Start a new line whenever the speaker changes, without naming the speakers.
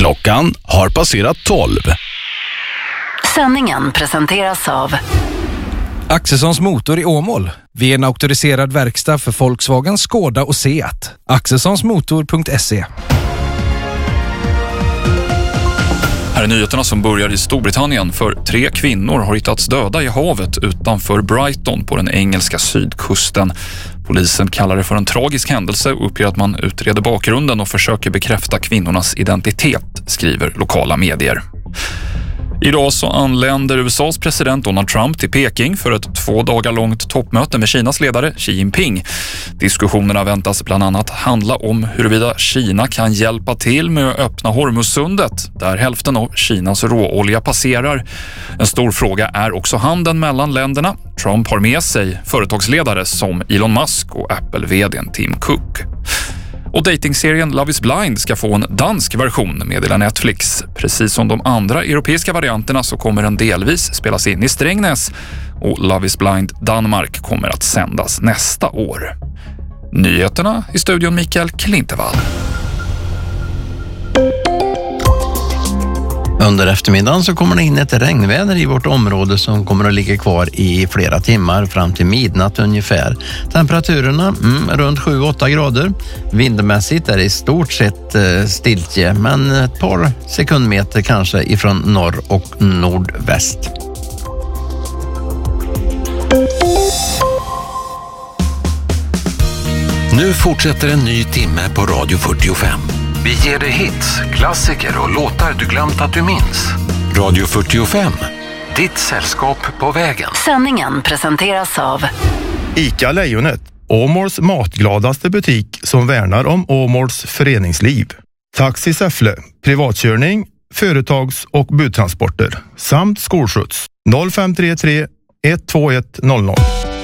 Klockan har passerat 12.
Sändningen presenteras av
Axelssons Motor i Åmål. Vi är en auktoriserad verkstad för Volkswagen, Skoda och Seat. Axelssonsmotor.se.
Här är nyheterna som börjar i Storbritannien, för 3 kvinnor har hittats döda i havet utanför Brighton på den engelska sydkusten. Polisen kallar det för en tragisk händelse och uppger att man utreder bakgrunden och försöker bekräfta kvinnornas identitet, skriver lokala medier. Idag så anländer USAs president Donald Trump till Peking för ett 2 dagar långt toppmöte med Kinas ledare Xi Jinping. Diskussionerna väntas bland annat handla om huruvida Kina kan hjälpa till med att öppna Hormuzsundet, där hälften av Kinas råolja passerar. En stor fråga är också handeln mellan länderna. Trump har med sig företagsledare som Elon Musk och Apple-vd:n Tim Cook. Och datingserien Love is Blind ska få en dansk version, meddelar Netflix. Precis som de andra europeiska varianterna så kommer den delvis spelas in i Strängnäs, och Love is Blind Danmark kommer att sändas nästa år. Nyheterna i studion Mikael Klintevall.
Under eftermiddagen så kommer det in ett regnväder i vårt område som kommer att ligga kvar i flera timmar fram till midnatt ungefär. Temperaturerna runt 7-8 grader. Vindmässigt är det i stort sett stiltje, men ett par sekundmeter kanske ifrån norr och nordväst.
Nu fortsätter en ny timme på Radio 45. Vi ger dig hits, klassiker och låtar du glömt att du minns. Radio 45, ditt sällskap på vägen.
Sändningen presenteras av
ICA Lejonet, Åmåls matgladaste butik som värnar om Åmåls föreningsliv. Taxi Säffle, privatkörning, företags- och budtransporter samt skolskjuts. 0533 121 00.